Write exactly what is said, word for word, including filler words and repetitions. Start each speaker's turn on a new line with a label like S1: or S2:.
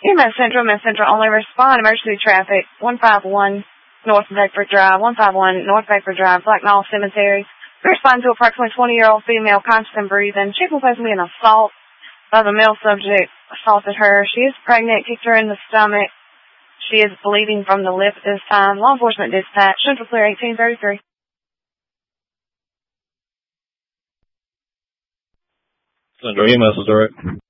S1: E M S Central, E M S Central only respond emergency traffic, one five one North Bedford Drive, one five one North Bedford Drive, Black Knoll Cemetery. We respond to approximately twenty-year-old female, conscious and breathing. She complains of being assault by the male subject, assaulted her. She is pregnant, kicked her in the stomach. She is bleeding from the lip at this time. Law enforcement dispatch, Central Clear eighteen thirty-three.
S2: Central E M S is direct.